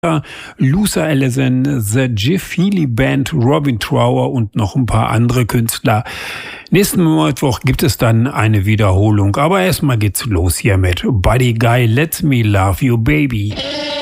Luther Allison, The Jeff Healey Band, Robin Trower und noch ein paar andere Künstler. Nächsten Mittwoch gibt es dann eine Wiederholung. Aber erstmal geht's los hier mit Buddy Guy, Let Me Love You Baby.